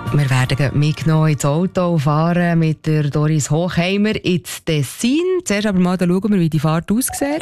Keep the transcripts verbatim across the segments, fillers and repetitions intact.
Wir werden mitgenommen ins Auto fahren mit der Doris Hochheimer ins Tessin. Zuerst aber mal schauen wir, wie die Fahrt aussieht.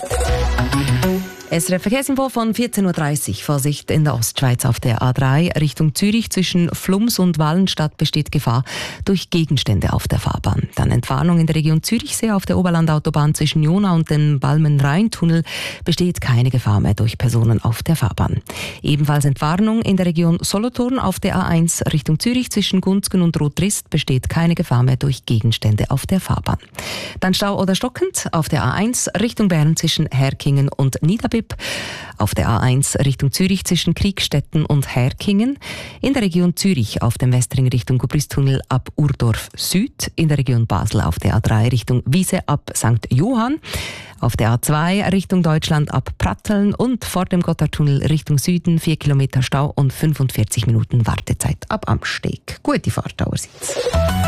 S R F Verkehrsinfo von vierzehn Uhr dreißig. Vorsicht in der Ostschweiz auf der A drei Richtung Zürich zwischen Flums und Wallenstadt besteht Gefahr durch Gegenstände auf der Fahrbahn. Dann Entwarnung in der Region Zürichsee auf der Oberlandautobahn zwischen Jona und dem Balmen-Rhein-Tunnel besteht keine Gefahr mehr durch Personen auf der Fahrbahn. Ebenfalls Entwarnung in der Region Solothurn auf der A eins Richtung Zürich zwischen Gunzgen und Rotrist besteht keine Gefahr mehr durch Gegenstände auf der Fahrbahn. Dann Stau oder stockend auf der A eins Richtung Bern zwischen Herkingen und Niederbipp. Auf der A eins Richtung Zürich zwischen Kriegstetten und Herkingen. In der Region Zürich auf dem Westring Richtung Gubristunnel ab Urdorf Süd. In der Region Basel auf der A drei Richtung Wiese ab Sankt Johann. Auf der A zwei Richtung Deutschland ab Pratteln und vor dem Gotthardtunnel Richtung Süden vier Kilometer Stau und fünfundvierzig Minuten Wartezeit ab Amsteg. Gute Fahrt allerseits.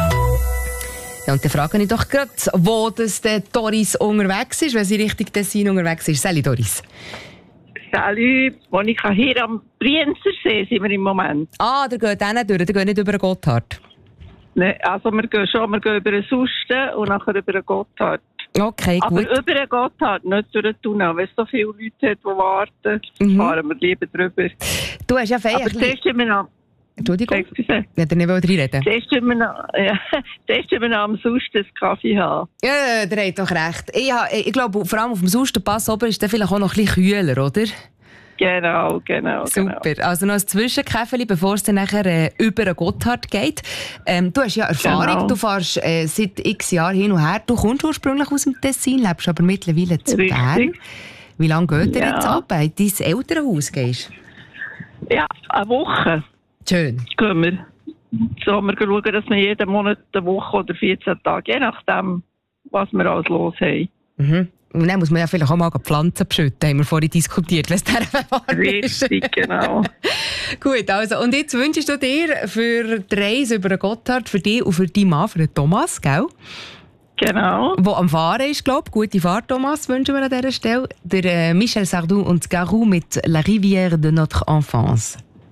Ja, und dann frage ich doch gerade, wo das der Doris unterwegs ist, wenn sie Richtung Tessin unterwegs ist. Salut Doris. Salut, Monika, hier am Brienzersee sind wir im Moment. Ah, der geht auch nicht durch, der geht nicht über den Gotthard. Nein, also wir gehen schon, wir gehen über den Susten und nachher über den Gotthard. Okay, gut. Aber über den Gotthard, nicht durch den Tunnel. Wenn es so viele Leute hat, die warten, mhm. fahren wir lieber drüber. Du hast ja fein. Aber zuerst sind wir noch... Entschuldigung, ich wollte nicht reinreden. Zuerst sind wir noch, ja, zuerst sind wir noch am Susten einen Kaffee haben. Ja, der hat doch recht. Ich, ich glaube, vor allem auf dem Sustenpass oben ist der vielleicht auch noch ein bisschen kühler, oder? Genau, genau. Super. Genau. Also noch ein Zwischenkäffeli, bevor es dann nachher äh, über den Gotthard geht. Ähm, du hast ja Erfahrung, genau. Du fährst äh, seit x Jahren hin und her. Du kommst ursprünglich aus dem Tessin, lebst aber mittlerweile zu Bern. Wie lange geht dir ja. jetzt ab, wenn du in dein Elternhaus gehst? Ja, eine Woche. Schön. Gehen wir. So, wir schauen, dass wir jeden Monat eine Woche oder vierzehn Tage, je nachdem, was wir alles los haben. Mhm. Und dann muss man ja vielleicht auch mal Pflanzen beschütten, haben wir vorhin diskutiert, wenn es der warm ist. Richtig, genau. Gut, also, und jetzt wünschst du dir für die Reise über den Gotthard, für dich und für deinen Mann, für den Thomas, gell? Genau. Wo am Fahren ist, glaube ich. Gute Fahrt, Thomas, wünschen wir an dieser Stelle. Der äh, Michel Sardou und Garou mit «La rivière de notre enfance».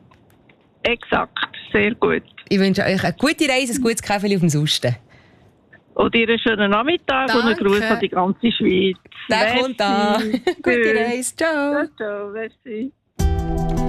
Exakt, sehr gut. Ich wünsche euch eine gute Reise, ein gutes Kaffee auf dem Susten. Und dir einen schönen Nachmittag. Danke. Und einen Gruß an die ganze Schweiz. Der kommt da. Gute Reise. Ciao. Ciao, ciao. Merci.